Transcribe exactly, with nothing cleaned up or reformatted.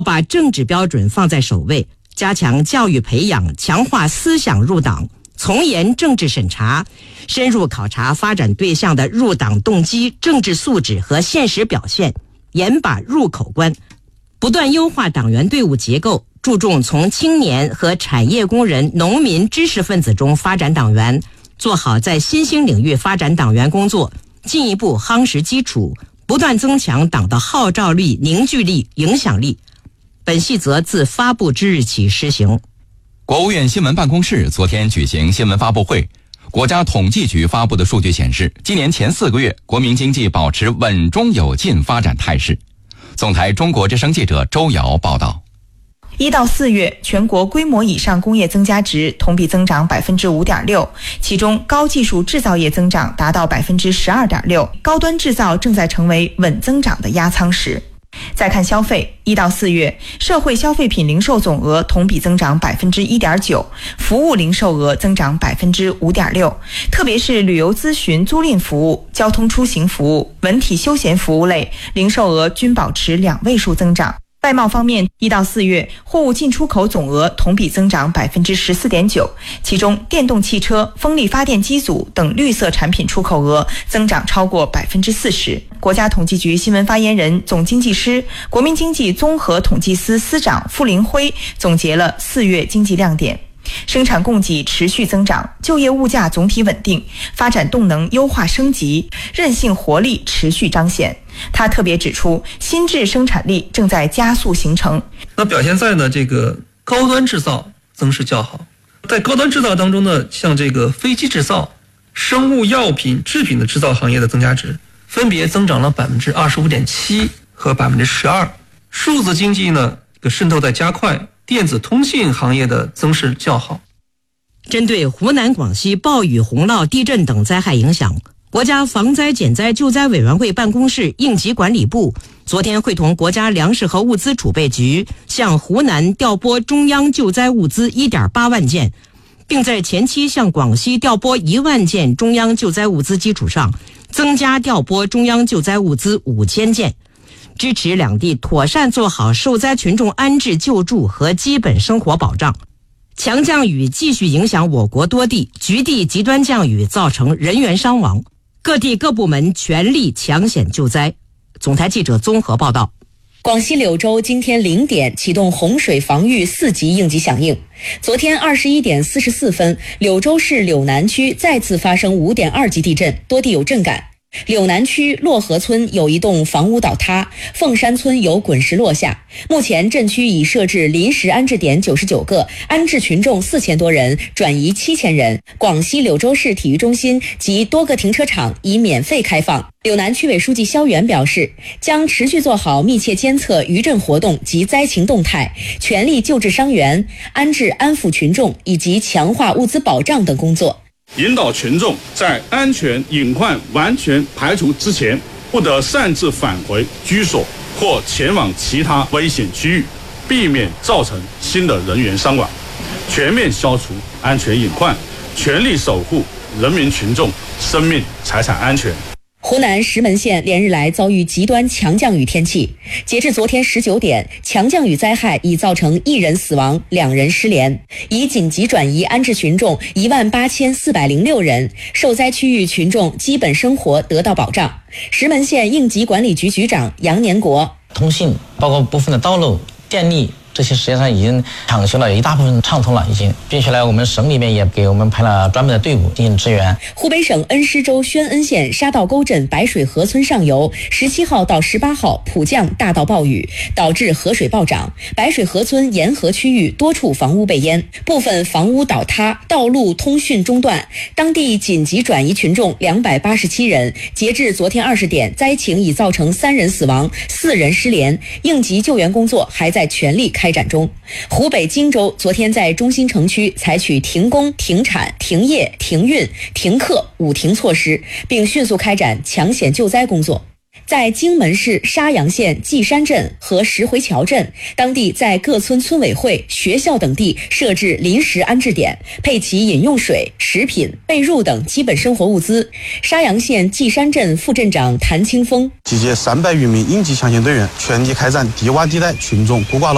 把政治标准放在首位，加强教育培养，强化思想入党，从严政治审查，深入考察发展对象的入党动机、政治素质和现实表现，严把入口关，不断优化党员队伍结构，注重从青年和产业工人、农民、知识分子中发展党员，做好在新兴领域发展党员工作，进一步夯实基础，不断增强党的号召力、凝聚力、影响力。本细则自发布之日起施行。 国务院新闻办公室昨天举行新闻发布会，国家统计局发布的数据显示，今年前四个月，国民经济保持稳中有进发展态势。总台中国之声记者周瑶报道。 一到四月，全国规模以上工业增加值同比增长百分之五点六，其中高技术制造业增长达到百分之十二点六，高端制造正在成为稳增长的压舱石。再看消费，一到四月，社会消费品零售总额同比增长百分之一点九，服务零售额增长百分之五点六，特别是旅游咨询租赁服务、交通出行服务、文体休闲服务类零售额均保持两位数增长。外贸方面，一到四月，货物进出口总额同比增长百分之十四点九，其中电动汽车、风力发电机组等绿色产品出口额增长超过百分之四十。国家统计局新闻发言人、总经济师、国民经济综合统计司司长傅林辉总结了四月经济亮点。生产供给持续增长，就业物价总体稳定，发展动能优化升级，韧性活力持续彰显。他特别指出，新质生产力正在加速形成。 那表现在呢，这个高端制造增势较好。在高端制造当中呢，像这个飞机制造、生物药品制品的制造行业的增加值分别增长了百分之二十五点七和百分之十二。数字经济呢，这个渗透在加快。电子通信行业的增势较好。 针对湖南、广西暴雨、洪涝、地震等灾害影响，国家防灾减灾救灾委员会办公室应急管理部昨天会同国家粮食和物资储备局向湖南调拨中央救灾物资 一点八万件，并在前期向广西调拨一万件中央救灾物资基础上，增加调拨中央救灾物资五千件。支持两地妥善做好受灾群众安置救助和基本生活保障。强降雨继续影响我国多地，局地极端降雨造成人员伤亡，各地各部门全力抢险救灾。总台记者综合报道。 广西柳州今天零点启动洪水防御四级应急响应。昨天二十一点四十四分，柳州市柳南区再次发生五点二级地震，多地有震感。柳南区洛河村有一栋房屋倒塌，凤山村有滚石落下。目前镇区已设置临时安置点九十九个，安置群众四千多人，转移七千人。广西柳州市体育中心及多个停车场已免费开放。柳南区委书记肖元表示，将持续做好密切监测余震活动及灾情动态，全力救治伤员、安置安抚群众以及强化物资保障等工作。 引导群众在安全隐患完全排除之前，不得擅自返回居所或前往其他危险区域，避免造成新的人员伤亡，全面消除安全隐患，全力守护人民群众生命财产安全。 湖南石门县连日来遭遇极端强降雨天气，截至昨天十九点，强降雨灾害已造成一人死亡、两人失联，已紧急转移安置群众一万八千四百零六人，受灾区域群众基本生活得到保障。石门县应急管理局局长杨年国： 通信包括部分的道路、电力。这些实际上已经抢修了，一大部分畅通了已经，并且呢，我们省里面也给我们派了专门的队伍进行支援。 湖北省恩施州宣恩县沙道沟镇白水河村上游十七号到十八号普降大到暴雨，导致河水暴涨，白水河村沿河区域多处房屋被淹，部分房屋倒塌，道路通讯中断，当地紧急转移群众两百八十七人。截至昨天二十点，灾情已造成三人死亡、四人失联，应急救援工作还在全力开展。开展中。湖北荆州昨天在中心城区采取停工、停产、停业、停运、停课五停措施，并迅速开展抢险救灾工作。在荆门市沙洋县稷山镇和石回桥镇，当地在各村村委会、学校等地设置临时安置点，配齐饮用水、食品、被褥等基本生活物资。沙洋县稷山镇副镇长谭清峰： 集结三百余名应急抢险队员，全力开展低洼地带群众孤寡